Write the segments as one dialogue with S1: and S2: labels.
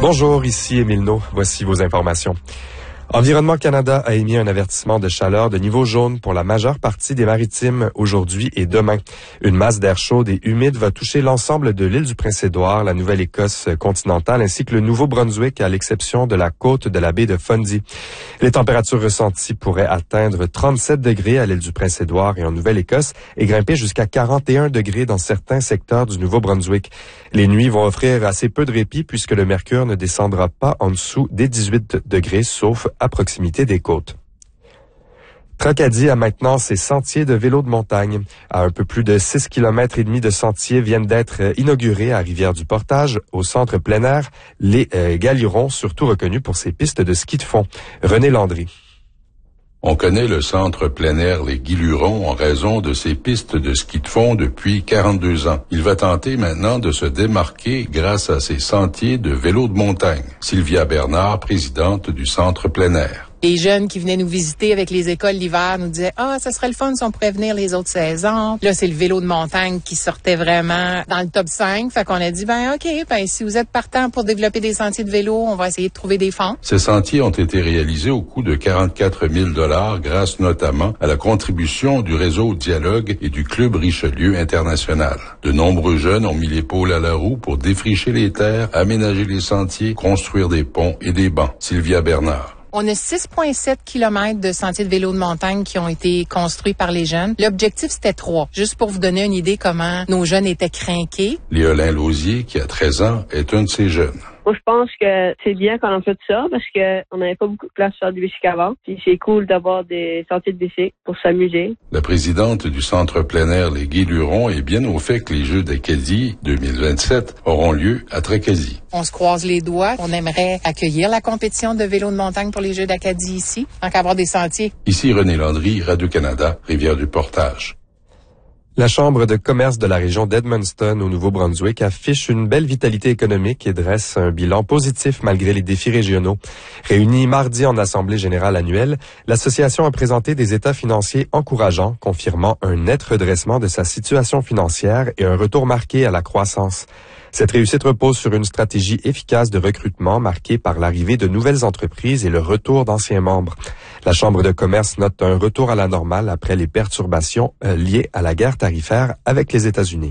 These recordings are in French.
S1: Bonjour, ici Émile Naud. Voici vos informations. Environnement Canada a émis un avertissement de chaleur de niveau jaune pour la majeure partie des maritimes aujourd'hui et demain. Une masse d'air chaude et humide va toucher l'ensemble de l'île du Prince-Édouard, la Nouvelle-Écosse continentale ainsi que le Nouveau-Brunswick à l'exception de la côte de la baie de Fundy. Les températures ressenties pourraient atteindre 37 degrés à l'île du Prince-Édouard et en Nouvelle-Écosse et grimper jusqu'à 41 degrés dans certains secteurs du Nouveau-Brunswick. Les nuits vont offrir assez peu de répit puisque le mercure ne descendra pas en dessous des 18 degrés sauf à proximité des côtes. Tracadie a maintenant ses sentiers de vélo de montagne. À un peu plus de 6,5 km de sentiers viennent d'être inaugurés à Rivière-du-Portage, au centre plein air, les Galirons, surtout reconnus pour ses pistes de ski de fond. René Landry.
S2: On connaît le centre plein air Les Guilurons en raison de ses pistes de ski de fond depuis 42 ans. Il va tenter maintenant de se démarquer grâce à ses sentiers de vélo de montagne. Sylvia Bernard, présidente du centre plein air.
S3: Les jeunes qui venaient nous visiter avec les écoles l'hiver nous disaient « Ah, ça serait le fun si on pourrait venir les autres saisons. » Là, c'est le vélo de montagne qui sortait vraiment dans le top 5. Fait qu'on a dit « OK, si vous êtes partant pour développer des sentiers de vélo, on va essayer de trouver des fonds. »
S2: Ces sentiers ont été réalisés au coût de 44 000 $ grâce notamment à la contribution du réseau Dialogue et du Club Richelieu International. De nombreux jeunes ont mis l'épaule à la roue pour défricher les terres, aménager les sentiers, construire des ponts et des bancs. Sylvia Bernard.
S3: On a 6,7 km de sentiers de vélo de montagne qui ont été construits par les jeunes. L'objectif, c'était 3. Juste pour vous donner une idée comment nos jeunes étaient crinqués.
S2: Léolin Lausier, qui a 13 ans, est un de ces jeunes.
S4: Moi, je pense que c'est bien qu'on en fait ça parce que on n'avait pas beaucoup de place sur du bicycle avant. Puis c'est cool d'avoir des sentiers de bicycle pour s'amuser.
S2: La présidente du centre plein air Les Guilurons est bien au fait que les Jeux d'Acadie 2027 auront lieu à Tracadie.
S3: On se croise les doigts. On aimerait accueillir la compétition de vélo de montagne pour les Jeux d'Acadie ici, tant qu'avoir des sentiers.
S2: Ici René Landry, Radio-Canada, Rivière-du-Portage.
S1: La Chambre de commerce de la région d'Edmundston au Nouveau-Brunswick affiche une belle vitalité économique et dresse un bilan positif malgré les défis régionaux. Réunie mardi en Assemblée générale annuelle, l'association a présenté des états financiers encourageants, confirmant un net redressement de sa situation financière et un retour marqué à la croissance. Cette réussite repose sur une stratégie efficace de recrutement marquée par l'arrivée de nouvelles entreprises et le retour d'anciens membres. La Chambre de commerce note un retour à la normale après les perturbations liées à la guerre tarifaire avec les États-Unis.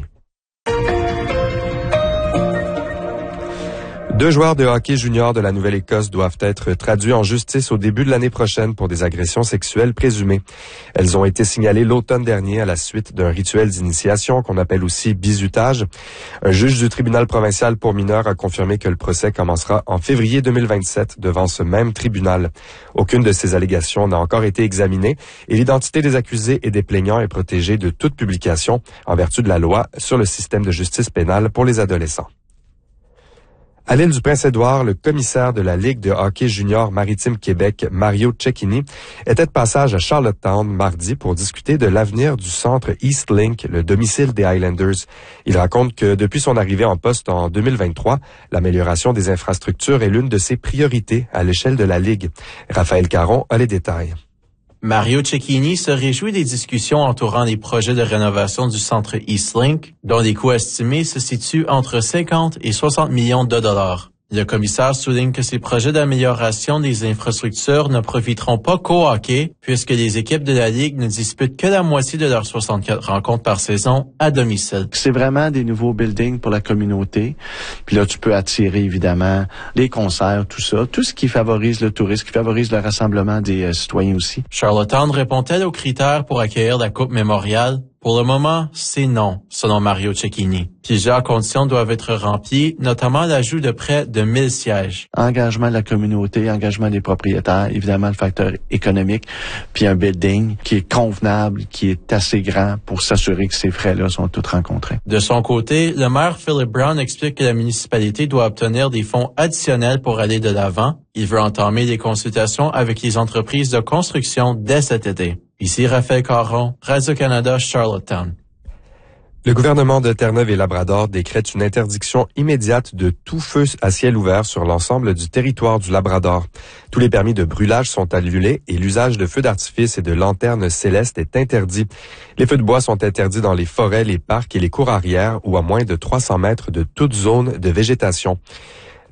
S1: 2 joueurs de hockey junior de la Nouvelle-Écosse doivent être traduits en justice au début de l'année prochaine pour des agressions sexuelles présumées. Elles ont été signalées l'automne dernier à la suite d'un rituel d'initiation qu'on appelle aussi bizutage. Un juge du tribunal provincial pour mineurs a confirmé que le procès commencera en février 2027 devant ce même tribunal. Aucune de ces allégations n'a encore été examinée et l'identité des accusés et des plaignants est protégée de toute publication en vertu de la loi sur le système de justice pénale pour les adolescents. À l'île du Prince-Édouard, le commissaire de la Ligue de hockey junior maritime Québec, Mario Cecchini, était de passage à Charlottetown mardi pour discuter de l'avenir du centre Eastlink, le domicile des Highlanders. Il raconte que depuis son arrivée en poste en 2023, l'amélioration des infrastructures est l'une de ses priorités à l'échelle de la Ligue. Raphaël Caron a les détails.
S5: Mario Cecchini se réjouit des discussions entourant les projets de rénovation du centre Eastlink, dont les coûts estimés se situent entre 50 et 60 millions de dollars. Le commissaire souligne que ces projets d'amélioration des infrastructures ne profiteront pas qu'au hockey, puisque les équipes de la Ligue ne disputent que la moitié de leurs 64 rencontres par saison à domicile.
S6: C'est vraiment des nouveaux buildings pour la communauté. Puis là, tu peux attirer évidemment les concerts, tout ça. Tout ce qui favorise le tourisme, qui favorise le rassemblement des citoyens aussi.
S5: Charlottetown répond-elle aux critères pour accueillir la Coupe mémoriale? Pour le moment, c'est non, selon Mario Cecchini. Plusieurs conditions doivent être remplies, notamment l'ajout de près de 1000 sièges.
S6: Engagement de la communauté, engagement des propriétaires, évidemment le facteur économique, puis un building qui est convenable, qui est assez grand pour s'assurer que ces frais-là sont tous rencontrés.
S5: De son côté, le maire Philip Brown explique que la municipalité doit obtenir des fonds additionnels pour aller de l'avant. Il veut entamer des consultations avec les entreprises de construction dès cet été. Ici Raphaël Caron, Radio-Canada, Charlottetown.
S1: Le gouvernement de Terre-Neuve et Labrador décrète une interdiction immédiate de tout feu à ciel ouvert sur l'ensemble du territoire du Labrador. Tous les permis de brûlage sont annulés et l'usage de feux d'artifice et de lanternes célestes est interdit. Les feux de bois sont interdits dans les forêts, les parcs et les cours arrière ou à moins de 300 mètres de toute zone de végétation.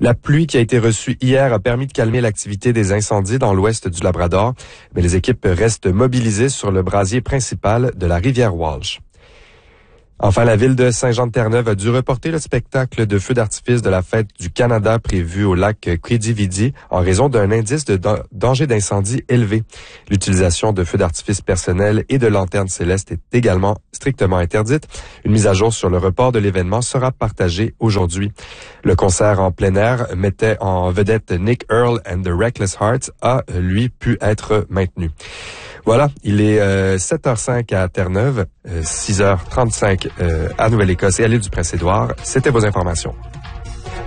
S1: La pluie qui a été reçue hier a permis de calmer l'activité des incendies dans l'ouest du Labrador, mais les équipes restent mobilisées sur le brasier principal de la rivière Walsh. Enfin, la ville de Saint-Jean-de-Terre-Neuve a dû reporter le spectacle de feux d'artifice de la fête du Canada prévu au lac Quidi-Vidi en raison d'un indice de danger d'incendie élevé. L'utilisation de feux d'artifice personnels et de lanternes célestes est également strictement interdite. Une mise à jour sur le report de l'événement sera partagée aujourd'hui. Le concert en plein air mettait en vedette Nick Earl and the Reckless Hearts a, lui, pu être maintenu. Voilà, il est 7h05 à Terre-Neuve, 6h35 à Nouvelle-Écosse et à l'île du Prince-Édouard. C'était vos informations.